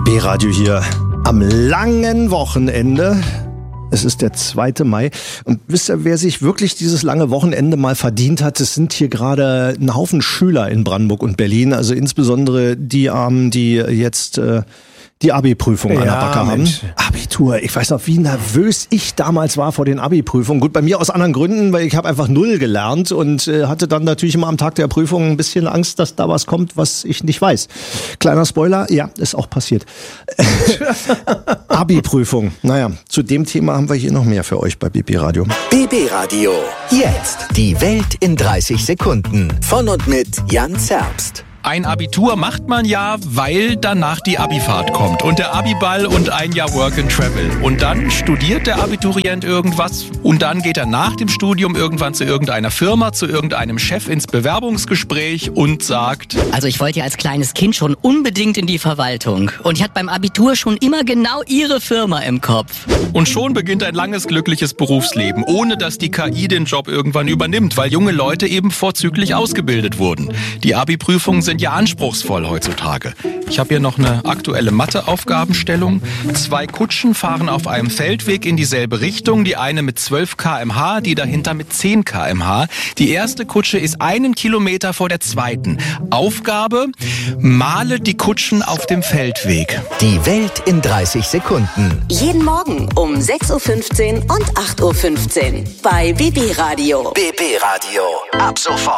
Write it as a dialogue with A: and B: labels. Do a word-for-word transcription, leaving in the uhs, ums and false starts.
A: B-Radio hier am langen Wochenende. Es ist der zweite Mai. Und wisst ihr, wer sich wirklich dieses lange Wochenende mal verdient hat? Es sind hier gerade ein Haufen Schüler in Brandenburg und Berlin. Also insbesondere die Armen, die jetzt äh, die Abi-Prüfung ja, an der Backe haben. Abitur. Ich weiß noch, wie nervös ich damals war vor den Abi-Prüfungen. Gut, bei mir aus anderen Gründen, weil ich habe einfach null gelernt und äh, hatte dann natürlich immer am Tag der Prüfung ein bisschen Angst, dass da was kommt, was ich nicht weiß. Kleiner Spoiler, ja, ist auch passiert. Abi-Prüfung. Naja, zu dem Thema haben wir hier noch mehr für euch bei B B Radio.
B: B B Radio. Jetzt. Die Welt in dreißig Sekunden. Von und mit Jan Zerbst.
C: Ein Abitur macht man ja, weil danach die Abifahrt kommt und der Abiball und ein Jahr Work and Travel. Und dann studiert der Abiturient irgendwas und dann geht er nach dem Studium irgendwann zu irgendeiner Firma, zu irgendeinem Chef ins Bewerbungsgespräch und sagt:
D: Also ich wollte ja als kleines Kind schon unbedingt in die Verwaltung und ich hatte beim Abitur schon immer genau Ihre Firma im Kopf.
C: Und schon beginnt ein langes, glückliches Berufsleben, ohne dass die K I den Job irgendwann übernimmt, weil junge Leute eben vorzüglich ausgebildet wurden. Die Abi-Prüfungen sind ja anspruchsvoll heutzutage. Ich habe hier noch eine aktuelle Mathe-Aufgabenstellung. Zwei Kutschen fahren auf einem Feldweg in dieselbe Richtung. Die eine mit zwölf Kilometer pro Stunde, die dahinter mit zehn Kilometer pro Stunde. Die erste Kutsche ist einen Kilometer vor der zweiten. Aufgabe: male die Kutschen auf dem Feldweg.
B: Die Welt in dreißig Sekunden.
E: Jeden Morgen um sechs Uhr fünfzehn und acht Uhr fünfzehn bei B B Radio.
B: B B Radio. Ab sofort.